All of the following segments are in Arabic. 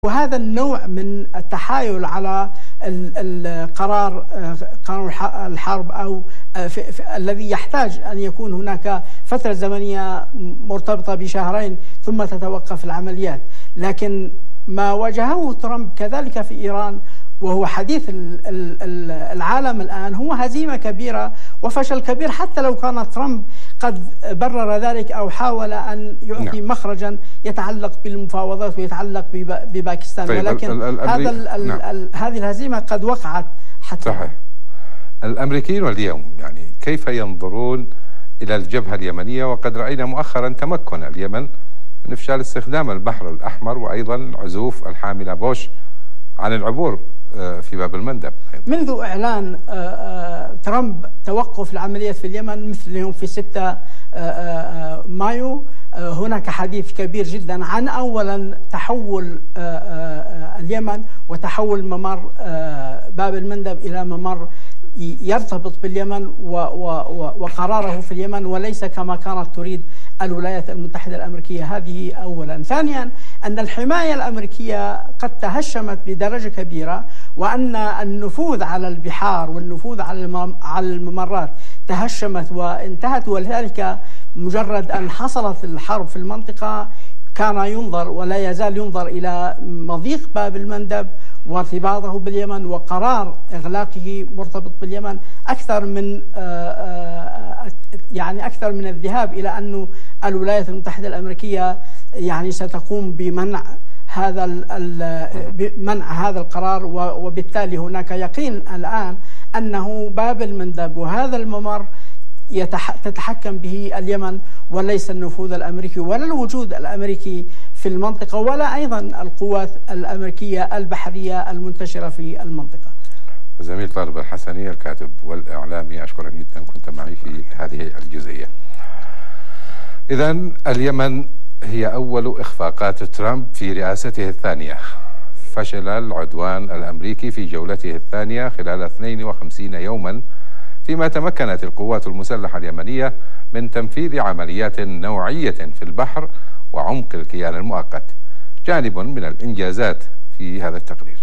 وهذا النوع من التحايل على القرار قانون الحرب أو الذي يحتاج أن يكون هناك فترة زمنية مرتبطة بشهرين ثم تتوقف العمليات. لكن ما واجهه ترامب كذلك في إيران وهو حديث العالم الآن هو هزيمة كبيرة وفشل كبير، حتى لو كان ترامب قد برر ذلك أو حاول أن يعطي مخرجا يتعلق بالمفاوضات ويتعلق بباكستان. طيب، ولكن هذه الهزيمة قد وقعت حتى. صحيح. الأمريكيين واليوم يعني كيف ينظرون إلى الجبهة اليمنية، وقد رأينا مؤخرا تمكن اليمن من إفشال استخدام البحر الأحمر وأيضا عزوف الحاملة بوش عن العبور في باب المندب. منذ إعلان ترامب توقف العمليات في اليمن مثل اليوم في 6 مايو هناك حديث كبير جدا عن أولا تحول اليمن وتحول ممر باب المندب إلى ممر يرتبط باليمن وقراره في اليمن وليس كما كانت تريد الولايات المتحدة الأمريكية. هذه أولا. ثانيا أن الحماية الأمريكية قد تهشمت بدرجة كبيرة، وأن النفوذ على البحار والنفوذ على الممرات تهشمت وانتهت، ولذلك مجرد أن حصلت الحرب في المنطقة كان ينظر ولا يزال ينظر إلى مضيق باب المندب وارتباطه باليمن وقرار إغلاقه مرتبط باليمن أكثر من الذهاب إلى أن الولايات المتحدة الأمريكية يعني ستقوم بمنع هذا القرار. وبالتالي هناك يقين الآن أنه باب المندب وهذا الممر تتحكم به اليمن وليس النفوذ الأمريكي ولا الوجود الأمريكي في المنطقة ولا أيضا القوات الأمريكية البحرية المنتشرة في المنطقة. زميل طالب الحسني الكاتب والإعلامي، أشكرك جدا كنت معي في هذه الجزئية. إذن اليمن هي أول إخفاقات ترامب في رئاسته الثانية. فشل العدوان الأمريكي في جولته الثانية خلال 52 يوما، فيما تمكنت القوات المسلحة اليمنية من تنفيذ عمليات نوعية في البحر وعمق الكيان المؤقت. جانب من الإنجازات في هذا التقرير.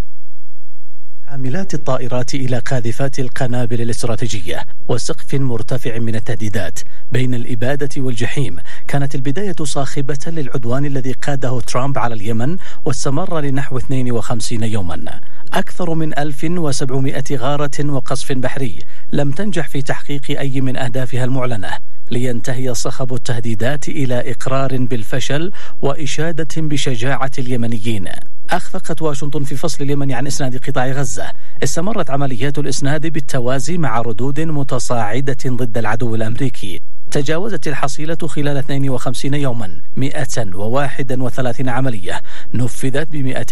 حاملات الطائرات إلى قاذفات القنابل الاستراتيجية وسقف مرتفع من التهديدات بين الإبادة والجحيم، كانت البداية صاخبة للعدوان الذي قاده ترامب على اليمن واستمر لنحو 52 يوما. أكثر من 1700 غارة وقصف بحري لم تنجح في تحقيق أي من أهدافها المعلنة، لينتهي صخب التهديدات إلى إقرار بالفشل وإشادة بشجاعة اليمنيين. أخفقت واشنطن في فصل اليمن عن إسناد قطاع غزة. استمرت عمليات الإسناد بالتوازي مع ردود متصاعدة ضد العدو الأمريكي. تجاوزت الحصيلة خلال 52 يوما 131 عملية نفذت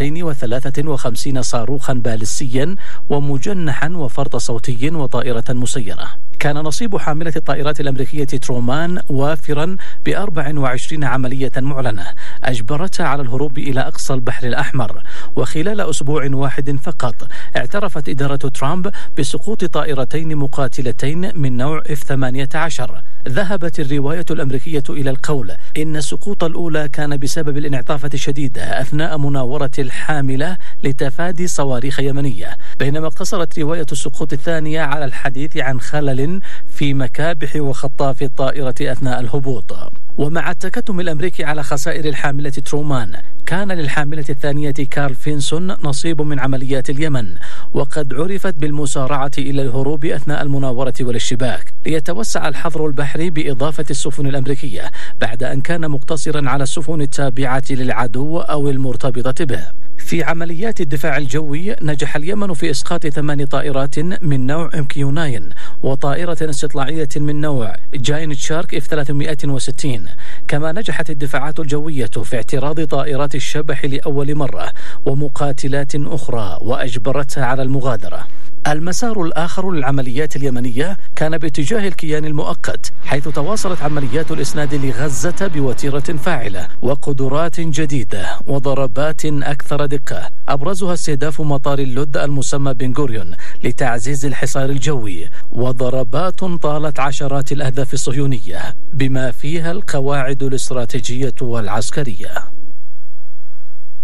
ب253 صاروخا باليستيا ومجنحا وفرط صوتي وطائرة مسيرة. كان نصيب حاملة الطائرات الأمريكية ترومان وافرا ب24 عملية معلنة أجبرتها على الهروب إلى أقصى البحر الأحمر. وخلال أسبوع واحد فقط اعترفت إدارة ترامب بسقوط طائرتين مقاتلتين من نوع F-18. ذهبت الرواية الأمريكية إلى القول إن السقوط الأولى كان بسبب الانعطافة الشديدة أثناء مناورة الحاملة لتفادي صواريخ يمنية، بينما اقتصرت رواية السقوط الثانية على الحديث عن خلل في مكابح وخطاف الطائرة أثناء الهبوط. ومع التكتم الأمريكي على خسائر الحاملة ترومان، كان للحاملة الثانية كارل فينسون نصيب من عمليات اليمن، وقد عرفت بالمسارعة إلى الهروب أثناء المناورة والاشتباك، ليتوسع الحظر البحري بإضافة السفن الأمريكية بعد أن كان مقتصرا على السفن التابعة للعدو أو المرتبطة به. في عمليات الدفاع الجوي نجح اليمن في إسقاط 8 طائرات من نوع MQ-9 وطائرة استطلاعية من نوع جاينت شارك F-360. كما نجحت الدفاعات الجوية في اعتراض طائرات الشبح لأول مرة ومقاتلات أخرى وأجبرتها على المغادرة. المسار الآخر للعمليات اليمنية كان باتجاه الكيان المؤقت، حيث تواصلت عمليات الإسناد لغزة بوتيرة فاعلة وقدرات جديدة وضربات أكثر دقة، أبرزها استهداف مطار اللد المسمى بن غوريون لتعزيز الحصار الجوي، وضربات طالت عشرات الأهداف الصهيونية بما فيها القواعد الاستراتيجية والعسكرية.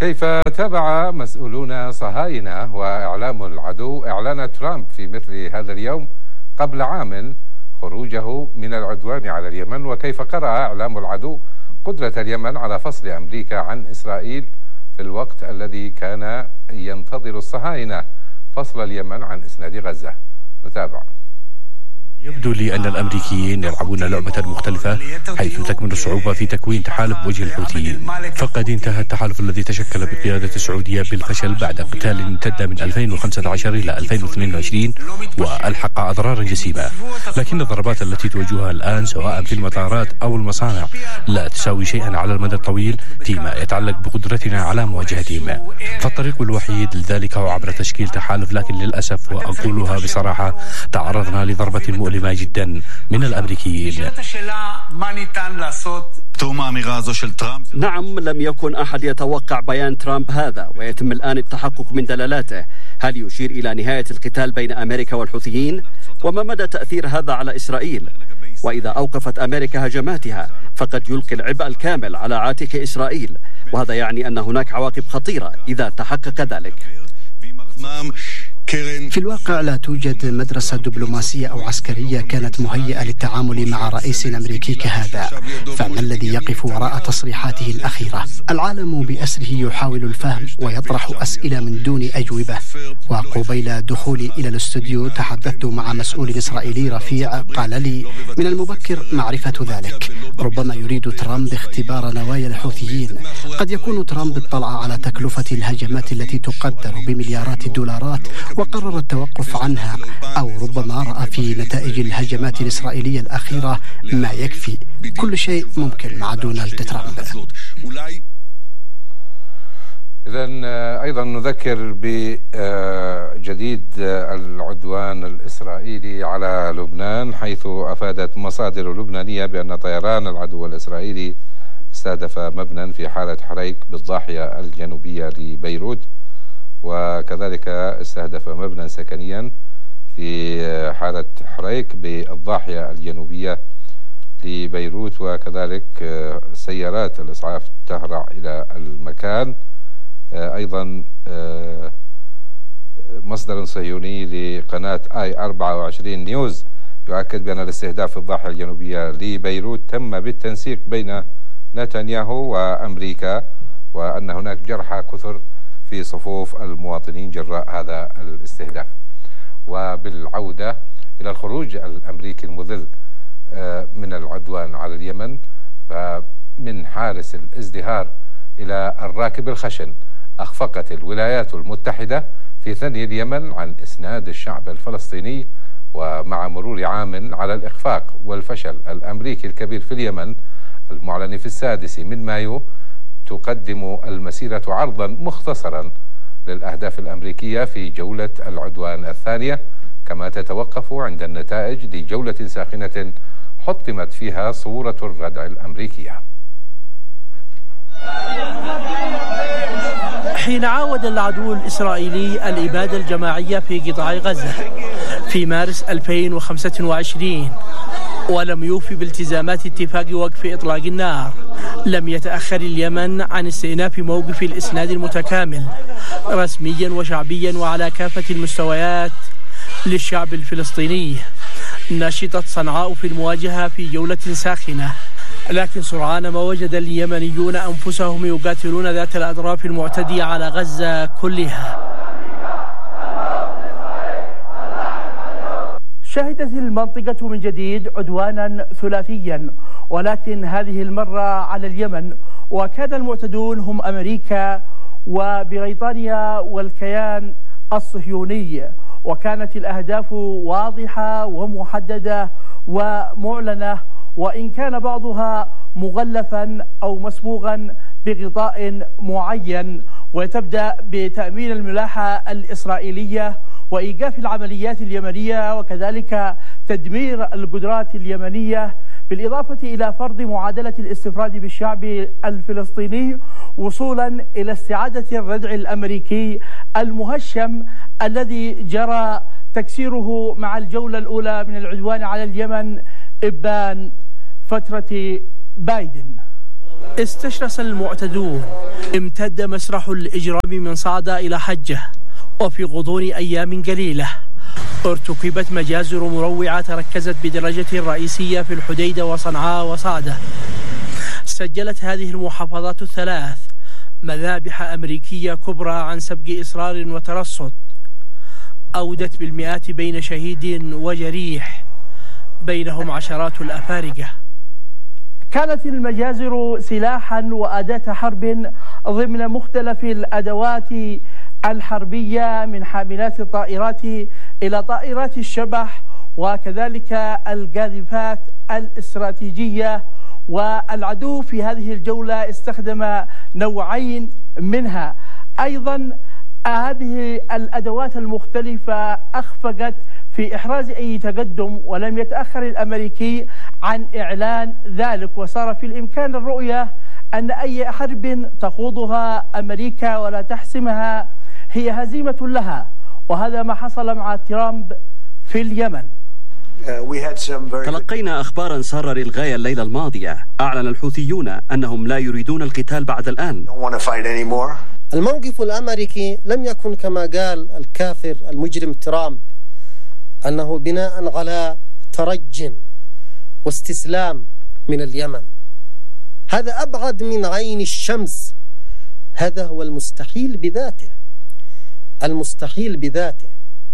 كيف تابع مسؤولون صهاينة وإعلام العدو إعلان ترامب في مثل هذا اليوم قبل عام خروجه من العدوان على اليمن، وكيف قرأ إعلام العدو قدرة اليمن على فصل أمريكا عن إسرائيل في الوقت الذي كان ينتظر الصهاينة فصل اليمن عن إسناد غزة. نتابع. يبدو لي أن الأمريكيين يلعبون لعبة مختلفة، حيث تكمن الصعوبة في تكوين تحالف بوجه الحوثيين. فقد انتهى التحالف الذي تشكل بقيادة السعودية بالفشل بعد قتال امتد من 2015 إلى 2022 وألحق أضرارا جسيمة، لكن الضربات التي توجهها الآن سواء في المطارات أو المصانع لا تساوي شيئا على المدى الطويل فيما يتعلق بقدرتنا على مواجهتهم. فالطريق الوحيد لذلك هو عبر تشكيل تحالف، لكن للأسف وأقولها بصراحة تعرضنا لضربة مؤلمة جدا من الأمريكيين. نعم، لم يكن أحد يتوقع بيان ترامب هذا، ويتم الآن التحقق من دلالاته. هل يشير إلى نهاية القتال بين أمريكا والحوثيين؟ وما مدى تأثير هذا على إسرائيل؟ وإذا أوقفت أمريكا هجماتها فقد يلقي العبء الكامل على عاتق إسرائيل، وهذا يعني أن هناك عواقب خطيرة إذا تحقق ذلك. في الواقع لا توجد مدرسة دبلوماسية أو عسكرية كانت مهيئة للتعامل مع رئيس أمريكي كهذا، فما الذي يقف وراء تصريحاته الأخيرة؟ العالم بأسره يحاول الفهم ويطرح أسئلة من دون أجوبة. وقبيل دخولي إلى الاستوديو تحدثت مع مسؤول إسرائيلي رفيع قال لي من المبكر معرفة ذلك. ربما يريد ترامب اختبار نوايا الحوثيين. قد يكون ترامب اطلع على تكلفة الهجمات التي تقدر بمليارات الدولارات وقرر التوقف عنها، أو ربما رأى في نتائج الهجمات الإسرائيلية الأخيرة ما يكفي. كل شيء ممكن مع دونالد ترامب. إذن أيضا نذكر بجديد العدوان الإسرائيلي على لبنان، حيث أفادت مصادر لبنانية بأن طيران العدو الإسرائيلي استهدف مبنى في حارة حريك بالضاحية الجنوبية لبيروت، وكذلك استهدف مبنى سكنيا في حارة حريك بالضاحية الجنوبية لبيروت، وكذلك سيارات الإسعاف تهرع إلى المكان. أيضا مصدر صهيوني لقناة I24 نيوز يؤكد بأن الاستهداف في الضاحية الجنوبية لبيروت تم بالتنسيق بين نتنياهو وأمريكا، وأن هناك جرحى كثر في صفوف المواطنين جراء هذا الاستهداف. وبالعودة إلى الخروج الأمريكي المذل من العدوان على اليمن، فمن حارس الازدهار إلى الراكب الخشن، أخفقت الولايات المتحدة في ثني اليمن عن إسناد الشعب الفلسطيني. ومع مرور عام على الإخفاق والفشل الأمريكي الكبير في اليمن المعلن في 6 مايو، تقدم المسيرة عرضا مختصرا للأهداف الأمريكية في جولة العدوان الثانية، كما تتوقف عند النتائج لجولة ساخنة حطمت فيها صورة الردع الأمريكية. حين عاود العدو الإسرائيلي الإبادة الجماعية في قطاع غزة في مارس 2025 ولم يوفي بالتزامات اتفاق وقف إطلاق النار، لم يتأخر اليمن عن استئناف موقف الإسناد المتكامل رسميا وشعبيا وعلى كافة المستويات للشعب الفلسطيني. نشطت صنعاء في المواجهة في جولة ساخنة، لكن سرعان ما وجد اليمنيون أنفسهم يقاتلون ذات الأطراف المعتدية على غزة كلها. شهدت المنطقة من جديد عدوانا ثلاثيا، ولكن هذه المرة على اليمن، وكان المعتدون هم أمريكا وبريطانيا والكيان الصهيوني، وكانت الأهداف واضحة ومحددة ومعلنة، وإن كان بعضها مغلفا أو مسبوغا بغطاء معين، وتبدأ بتأمين الملاحة الإسرائيلية وإيقاف العمليات اليمنية وكذلك تدمير القدرات اليمنية، بالإضافة إلى فرض معادلة الاستفراد بالشعب الفلسطيني وصولا إلى استعادة الردع الأمريكي المهشم الذي جرى تكسيره مع الجولة الأولى من العدوان على اليمن إبان فترة بايدن. استشرس المعتدون امتد مسرح الإجرام من صعدة إلى حجة، وفي غضون أيام قليلة ارتكبت مجازر مروعة تركزت بدرجة رئيسية في الحديدة وصنعاء وصعدة. سجلت هذه المحافظات الثلاث مذابح أمريكية كبرى عن سبق إصرار وترصد، أودت بالمئات بين شهيد وجريح، بينهم عشرات الأفارقة. كانت المجازر سلاحا وأداة حرب ضمن مختلف الأدوات الحربية، من حاملات الطائرات إلى طائرات الشبح، وكذلك القاذفات الاستراتيجية. والعدو في هذه الجولة استخدم نوعين منها. أيضا هذه الأدوات المختلفة أخفقت في إحراز أي تقدم، ولم يتأخر الأمريكي عن إعلان ذلك، وصار في الإمكان الرؤية أن أي حرب تخوضها أمريكا ولا تحسمها هي هزيمة لها، وهذا ما حصل مع ترامب في اليمن. تلقينا أخبارا سارة للغاية الليلة الماضية. أعلن الحوثيون أنهم لا يريدون القتال بعد الآن. الموقف الأمريكي لم يكن كما قال الكافر المجرم ترامب، أنه بناء على ترج واستسلام من اليمن. هذا أبعد من عين الشمس، هذا هو المستحيل بذاته، المستحيل بذاته.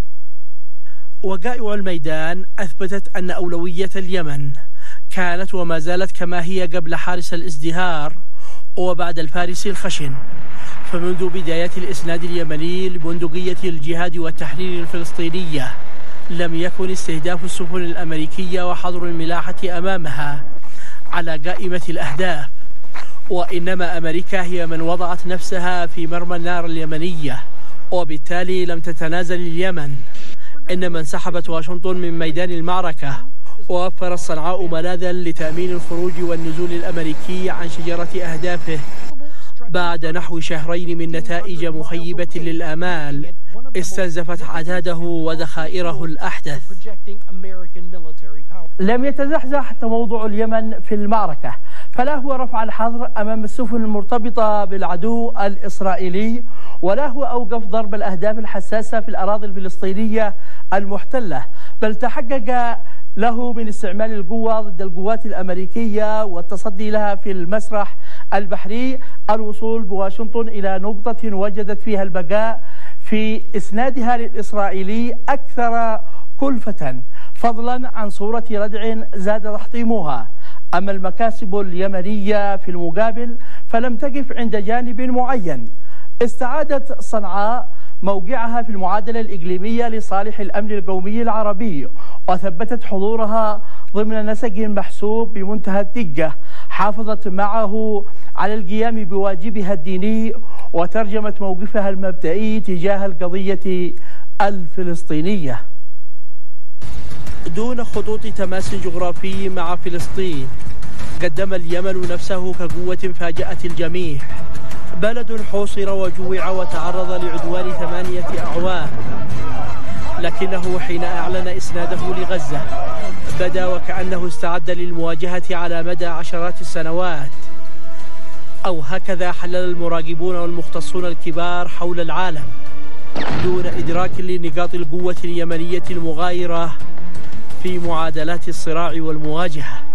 وقائع الميدان أثبتت أن أولوية اليمن كانت وما زالت كما هي قبل حارس الازدهار وبعد الفارس الخشن. فمنذ بداية الإسناد اليمني لبندقية الجهاد والتحرير الفلسطينية لم يكن استهداف السفن الأمريكية وحظر الملاحة أمامها على قائمة الأهداف، وإنما أمريكا هي من وضعت نفسها في مرمى النار اليمنية، وبالتالي لم تتنازل اليمن، إنما انسحبت واشنطن من ميدان المعركة، ووفرت صنعاء ملاذا لتأمين الخروج والنزول الأمريكي عن شجرة أهدافه بعد نحو شهرين من نتائج مخيبة للآمال استنزفت عتاده وذخائره الأحدث. لم يتزحزح تموضع اليمن في المعركة، فلا هو رفع الحظر أمام السفن المرتبطة بالعدو الإسرائيلي، ولا هو أوقف ضرب الأهداف الحساسة في الأراضي الفلسطينية المحتلة، بل تحقق له من استعمال القوة ضد القوات الأمريكية والتصدي لها في المسرح البحري، الوصول بواشنطن إلى نقطة وجدت فيها البقاء في إسنادها للإسرائيلي أكثر كلفة، فضلا عن صورة ردع زاد تحطيمها. أما المكاسب اليمنية في المقابل فلم تقف عند جانب معين. استعادت صنعاء موقعها في المعادلة الإقليمية لصالح الأمن القومي العربي، وثبتت حضورها ضمن نسق محسوب بمنتهى الدقة، حافظت معه على القيام بواجبها الديني، وترجمت موقفها المبدئي تجاه القضية الفلسطينية. دون خطوط تماس جغرافي مع فلسطين، قدم اليمن نفسه كقوة فاجأت الجميع، بلد حوصر وجوع وتعرض لعدوان 8 أعوام، لكنه حين أعلن إسناده لغزة بدا وكأنه استعد للمواجهة على مدى عشرات السنوات، أو هكذا حلل المراقبون والمختصون الكبار حول العالم، دون إدراك لنقاط القوة اليمنية المغايرة في معادلات الصراع والمواجهة.